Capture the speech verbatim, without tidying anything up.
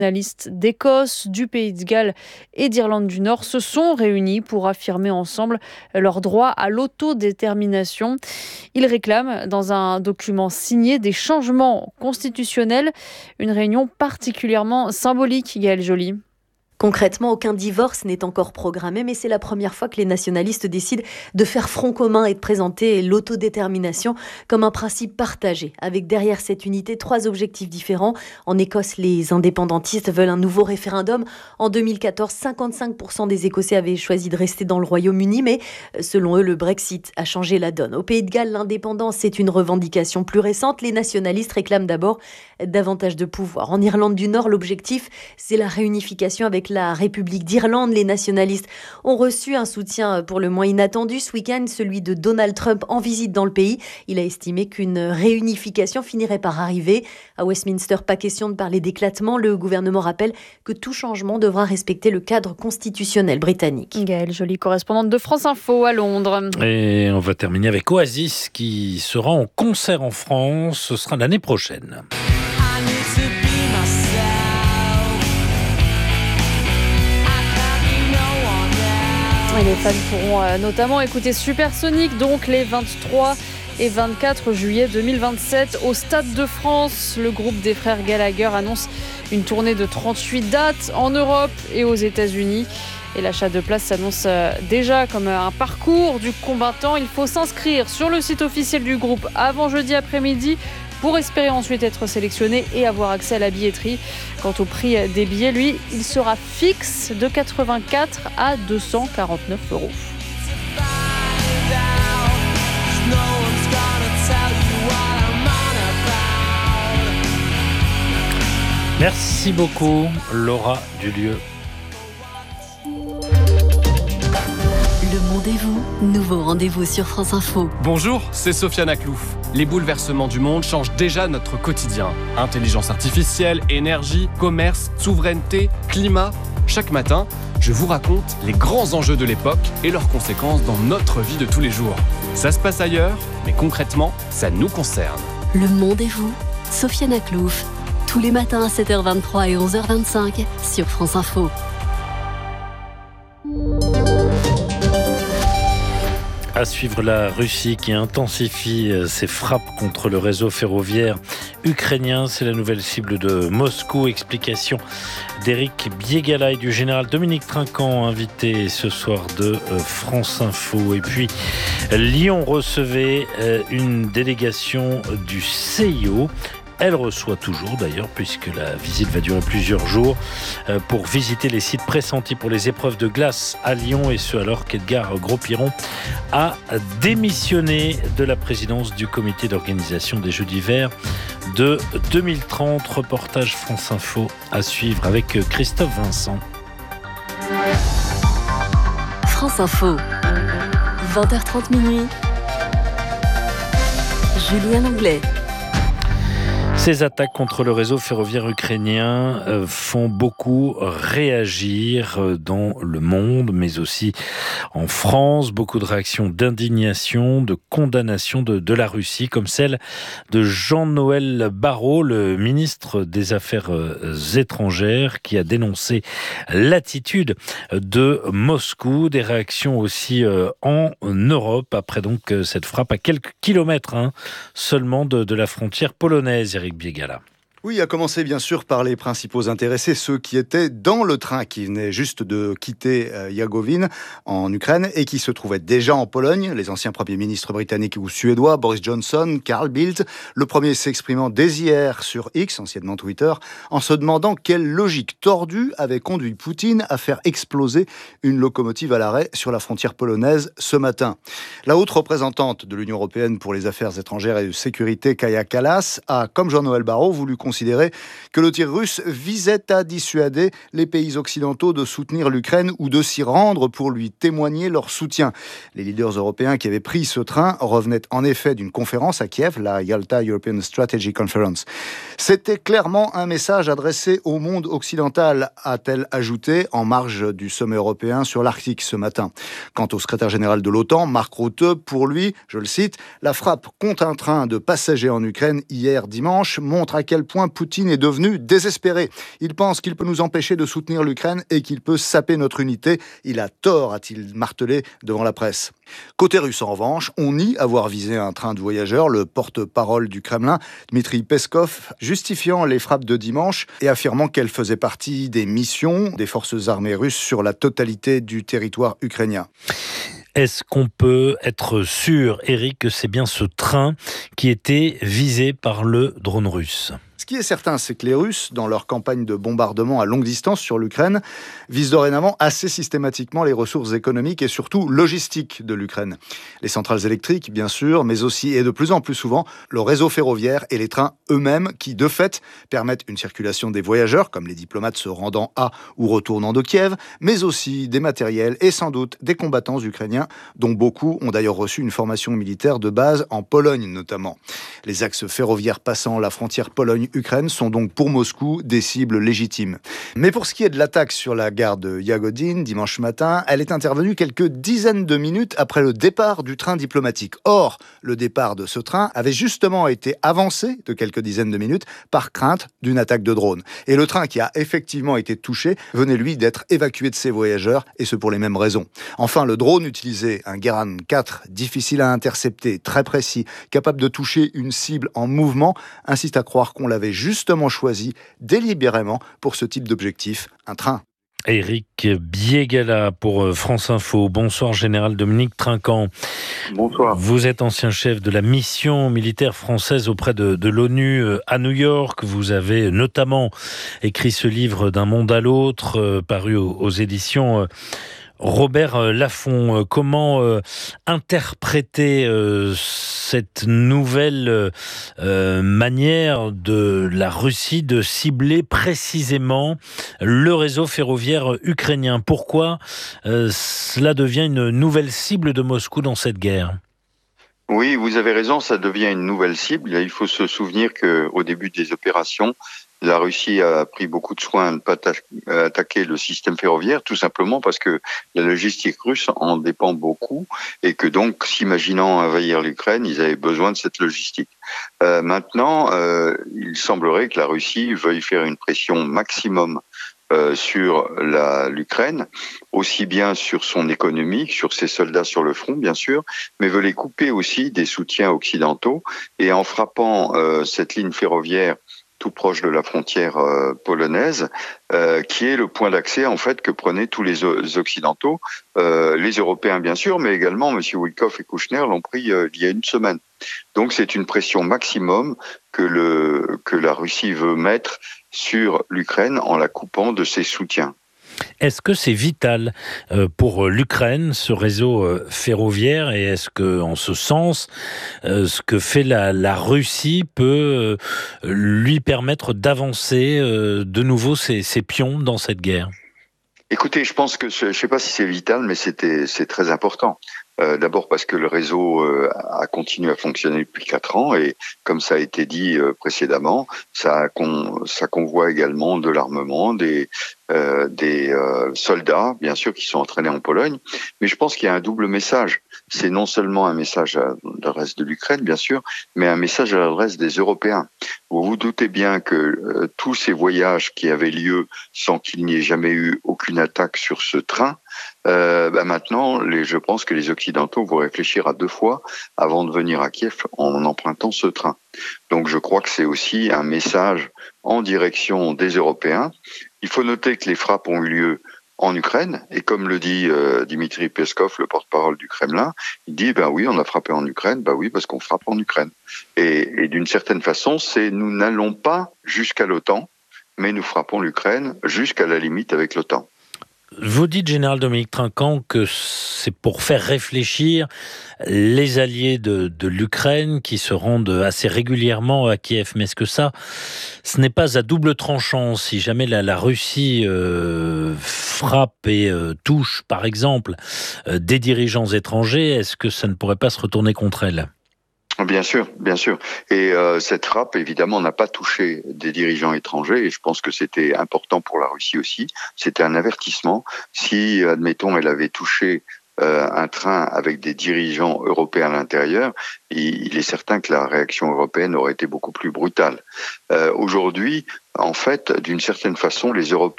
nationalistes d'Écosse, du Pays de Galles et d'Irlande du Nord se sont réunis pour affirmer ensemble leur droit à l'autodétermination. Ils réclament dans un document signé des changements constitutionnels, une réunion particulièrement symbolique, Gaëlle Joly. Concrètement, aucun divorce n'est encore programmé, mais c'est la première fois que les nationalistes décident de faire front commun et de présenter l'autodétermination comme un principe partagé, avec derrière cette unité trois objectifs différents. En Écosse, les indépendantistes veulent un nouveau référendum. En deux mille quatorze, cinquante-cinq pour cent des Écossais avaient choisi de rester dans le Royaume-Uni, mais selon eux, le Brexit a changé la donne. Au Pays de Galles, l'indépendance, c'est une revendication plus récente. Les nationalistes réclament d'abord davantage de pouvoir. En Irlande du Nord, l'objectif, c'est la réunification avec la République d'Irlande. Les nationalistes ont reçu un soutien pour le moins inattendu ce week-end, celui de Donald Trump en visite dans le pays. Il a estimé qu'une réunification finirait par arriver. À Westminster, pas question de parler d'éclatement. Le gouvernement rappelle que tout changement devra respecter le cadre constitutionnel britannique. Gaëlle Joly, correspondante de France Info à Londres. Et on va terminer avec Oasis qui sera en concert en France. Ce sera l'année prochaine. Et les fans pourront euh, notamment écouter Supersonic, donc les vingt-trois et vingt-quatre juillet deux mille vingt-sept au Stade de France. Le groupe des frères Gallagher annonce une tournée de trente-huit dates en Europe et aux États-Unis. Et l'achat de places s'annonce euh, déjà comme un parcours du combattant. Il faut s'inscrire sur le site officiel du groupe avant jeudi après-midi pour espérer ensuite être sélectionné et avoir accès à la billetterie. Quant au prix des billets, lui, il sera fixe de quatre-vingt-quatre à deux cent quarante-neuf euros. Merci beaucoup, Laura Dulieu. Le Monde et vous, nouveau rendez-vous sur France Info. Bonjour, c'est Sofiane Aklouf. Les bouleversements du monde changent déjà notre quotidien. Intelligence artificielle, énergie, commerce, souveraineté, climat. Chaque matin, je vous raconte les grands enjeux de l'époque et leurs conséquences dans notre vie de tous les jours. Ça se passe ailleurs, mais concrètement, ça nous concerne. Le Monde et vous, Sofiane Aklouf. Tous les matins à sept heures vingt-trois et onze heures vingt-cinq sur France Info. À suivre, la Russie qui intensifie ses frappes contre le réseau ferroviaire ukrainien. C'est la nouvelle cible de Moscou. Explication d'Éric Biégala et du général Dominique Trinquant, invité ce soir de France Info. Et puis, Lyon recevait une délégation du C I O. Elle reçoit toujours d'ailleurs, puisque la visite va durer plusieurs jours, euh, pour visiter les sites pressentis pour les épreuves de glace à Lyon, et ce alors qu'Edgar Gros-Piron a démissionné de la présidence du comité d'organisation des Jeux d'hiver de deux mille trente. Reportage France Info à suivre avec Christophe Vincent. France Info, vingt heures trente minuit. Julien Langlais. Ces attaques contre le réseau ferroviaire ukrainien euh, font beaucoup réagir dans le monde, mais aussi en France. Beaucoup de réactions d'indignation, de condamnation de, de la Russie, comme celle de Jean-Noël Barrot, le ministre des Affaires étrangères, qui a dénoncé l'attitude de Moscou. Des réactions aussi euh, en Europe, après donc cette frappe à quelques kilomètres hein, seulement de, de la frontière polonaise. Éric Biégala. Oui, à commencer bien sûr par les principaux intéressés, ceux qui étaient dans le train qui venait juste de quitter euh, Yagovine en Ukraine et qui se trouvaient déjà en Pologne, les anciens premiers ministres britanniques ou suédois, Boris Johnson, Carl Bildt, le premier s'exprimant dès hier sur X, anciennement Twitter, en se demandant quelle logique tordue avait conduit Poutine à faire exploser une locomotive à l'arrêt sur la frontière polonaise ce matin. La haute représentante de l'Union européenne pour les affaires étrangères et de sécurité, Kaja Kallas, a, comme Jean-Noël Barrot, voulu considérer que le tir russe visait à dissuader les pays occidentaux de soutenir l'Ukraine ou de s'y rendre pour lui témoigner leur soutien. Les leaders européens qui avaient pris ce train revenaient en effet d'une conférence à Kiev, la Yalta European Strategy Conference. C'était clairement un message adressé au monde occidental, a-t-elle ajouté, en marge du sommet européen sur l'Arctique ce matin. Quant au secrétaire général de l'OTAN, Mark Rutte, pour lui, je le cite, la frappe contre un train de passagers en Ukraine hier dimanche montre à quel point point Poutine est devenu désespéré. Il pense qu'il peut nous empêcher de soutenir l'Ukraine et qu'il peut saper notre unité. Il a tort, a-t-il martelé devant la presse. Côté russe, en revanche, on nie avoir visé un train de voyageurs. Le porte-parole du Kremlin, Dmitri Peskov, justifiant les frappes de dimanche et affirmant qu'elles faisaient partie des missions des forces armées russes sur la totalité du territoire ukrainien. Est-ce qu'on peut être sûr, Eric, que c'est bien ce train qui était visé par le drone russe ? Ce qui est certain, c'est que les Russes, dans leur campagne de bombardement à longue distance sur l'Ukraine, visent dorénavant assez systématiquement les ressources économiques et surtout logistiques de l'Ukraine. Les centrales électriques, bien sûr, mais aussi, et de plus en plus souvent, le réseau ferroviaire et les trains eux-mêmes qui, de fait, permettent une circulation des voyageurs, comme les diplomates se rendant à ou retournant de Kiev, mais aussi des matériels et sans doute des combattants ukrainiens, dont beaucoup ont d'ailleurs reçu une formation militaire de base en Pologne notamment. Les axes ferroviaires passant la frontière Pologne Ukraine sont donc pour Moscou des cibles légitimes. Mais pour ce qui est de l'attaque sur la gare de Yagodine dimanche matin, elle est intervenue quelques dizaines de minutes après le départ du train diplomatique. Or, le départ de ce train avait justement été avancé de quelques dizaines de minutes par crainte d'une attaque de drone. Et le train qui a effectivement été touché venait lui d'être évacué de ses voyageurs, et ce pour les mêmes raisons. Enfin, le drone utilisait un Geran quatre, difficile à intercepter, très précis, capable de toucher une cible en mouvement, insiste à croire qu'on l'avait justement choisi délibérément pour ce type d'objectif, un train. Éric Biégala pour France Info. Bonsoir, général Dominique Trinquant. Bonsoir. Vous êtes ancien chef de la mission militaire française auprès de, de l'ONU à New York. Vous avez notamment écrit ce livre D'un monde à l'autre, euh, paru aux, aux éditions... Euh, Robert Laffont, comment euh, interpréter euh, cette nouvelle euh, manière de la Russie de cibler précisément le réseau ferroviaire ukrainien ? Pourquoi euh, cela devient une nouvelle cible de Moscou dans cette guerre ? Oui, vous avez raison, ça devient une nouvelle cible. Il faut se souvenir qu'au début des opérations, la Russie a pris beaucoup de soin de ne pas attaquer le système ferroviaire, tout simplement parce que la logistique russe en dépend beaucoup et que donc, s'imaginant envahir l'Ukraine, ils avaient besoin de cette logistique. Euh, maintenant, euh, il semblerait que la Russie veuille faire une pression maximum Euh, sur la, l'Ukraine, aussi bien sur son économie, sur ses soldats sur le front, bien sûr, mais veut les couper aussi des soutiens occidentaux. Et en frappant euh, cette ligne ferroviaire tout proche de la frontière euh, polonaise, euh, qui est le point d'accès en fait que prenaient tous les, les Occidentaux, euh, les Européens bien sûr, mais également M. Witkoff et Kouchner l'ont pris euh, il y a une semaine. Donc c'est une pression maximum que, le, que la Russie veut mettre sur l'Ukraine en la coupant de ses soutiens. Est-ce que c'est vital pour l'Ukraine, ce réseau ferroviaire, et est-ce que, en ce sens, ce que fait la, la Russie peut lui permettre d'avancer de nouveau ses, ses pions dans cette guerre ? Écoutez, je pense que, je ne sais pas si c'est vital, mais c'était, c'est très important. Euh, d'abord parce que le réseau euh, a continué à fonctionner depuis quatre ans et comme ça a été dit euh, précédemment, ça, con, ça convoie également de l'armement, des, euh, des euh, soldats, bien sûr, qui sont entraînés en Pologne. Mais je pense qu'il y a un double message. C'est non seulement un message à l'adresse de l'Ukraine, bien sûr, mais un message à l'adresse des Européens. Vous vous doutez bien que euh, tous ces voyages qui avaient lieu sans qu'il n'y ait jamais eu aucune attaque sur ce train, euh, bah maintenant, les, je pense que les Occidentaux vont réfléchir à deux fois avant de venir à Kiev en empruntant ce train. Donc je crois que c'est aussi un message en direction des Européens. Il faut noter que les frappes ont eu lieu en Ukraine, et comme le dit euh, Dmitri Peskov, le porte-parole du Kremlin, il dit ben oui, on a frappé en Ukraine, ben oui, parce qu'on frappe en Ukraine. Et, et d'une certaine façon, c'est nous n'allons pas jusqu'à l'OTAN, mais nous frappons l'Ukraine jusqu'à la limite avec l'OTAN. Vous dites, général Dominique Trinquant, que c'est pour faire réfléchir les alliés de, de l'Ukraine qui se rendent assez régulièrement à Kiev. Mais est-ce que ça, ce n'est pas à double tranchant si jamais la, la Russie euh, frappe et euh, touche, par exemple, euh, des dirigeants étrangers, est-ce que ça ne pourrait pas se retourner contre elle ? Bien sûr, bien sûr. Et euh, cette frappe, évidemment, n'a pas touché des dirigeants étrangers, et je pense que c'était important pour la Russie aussi. C'était un avertissement. Si, admettons, elle avait touché euh, un train avec des dirigeants européens à l'intérieur, il, il est certain que la réaction européenne aurait été beaucoup plus brutale. Euh, aujourd'hui, en fait, d'une certaine façon, les Européens